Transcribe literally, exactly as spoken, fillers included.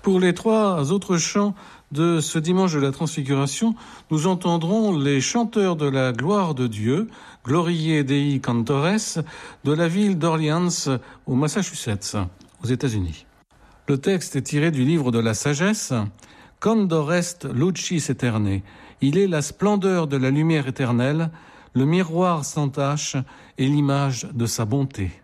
Pour les trois autres chants de ce dimanche de la Transfiguration, nous entendrons les chanteurs de la gloire de Dieu, Gloriae Dei Cantores, de la ville d'Orleans, au Massachusetts, aux États-Unis. Le texte est tiré du livre de la sagesse, Candor est lucis aeterne. Il est la splendeur de la lumière éternelle, le miroir sans tache et l'image de sa bonté.